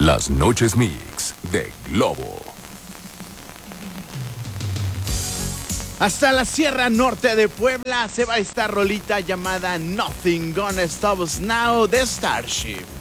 Las Noches Mix de Globo. Hasta la Sierra Norte de Puebla se va esta rolita llamada Nothing Gonna Stop Us Now de Starship.